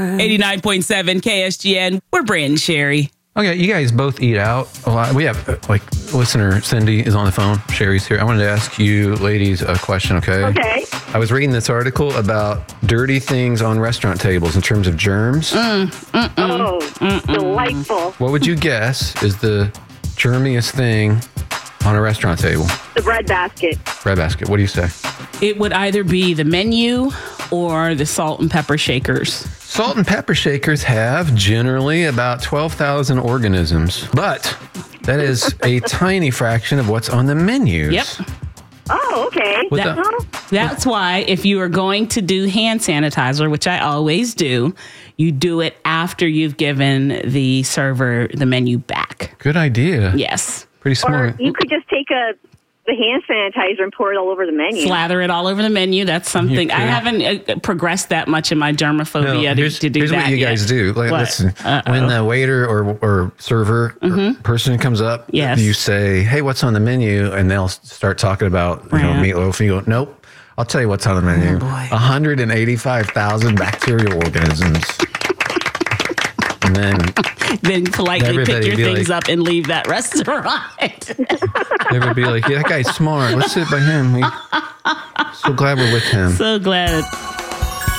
89.7 KSGN. We're Brandon Sherry. Okay, you guys both eat out a lot. We have, listener Cindy is on the phone. Sherry's here. I wanted to ask you ladies a question, okay? Okay. I was reading this article about dirty things on restaurant tables in terms of germs. Delightful. What would you guess is the germiest thing on a restaurant table? The bread basket. Bread basket. What do you say? It would either be the menu or the salt and pepper shakers. Salt and pepper shakers have generally about 12,000 organisms, but that is a tiny fraction of what's on the menus. Yep. Oh, okay. That's why if you are going to do hand sanitizer, which I always do, you do it after you've given the server the menu back. Good idea. Yes. Pretty smart. Or you could just take the hand sanitizer and pour it all over the menu. Slather it all over the menu. That's something. I haven't progressed that much in my germophobia to do here's that. Here's what you guys do. Like, listen, when the waiter or server or person comes up, you say, "Hey, what's on the menu?" And they'll start talking about meatloaf. And you go, "Nope, I'll tell you what's on the menu. 185,000 bacterial organisms." And then politely pick your things up and leave that restaurant. They would be like, "Yeah, that guy's smart. Let's sit by him. So glad we're with him." So glad.